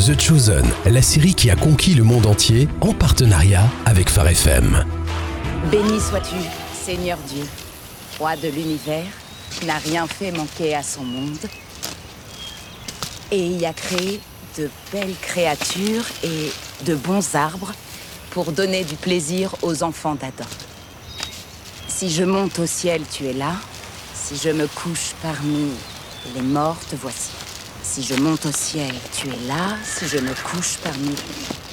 The Chosen, la série qui a conquis le monde entier en partenariat avec Phare FM. Béni sois-tu, Seigneur Dieu, roi de l'univers, qui n'a rien fait manquer à son monde, et y a créé de belles créatures et de bons arbres pour donner du plaisir aux enfants d'Adam. Si je monte au ciel, tu es là. Si je me couche parmi les morts, te voici. Si je monte au ciel, tu es là. Si je me couche parmi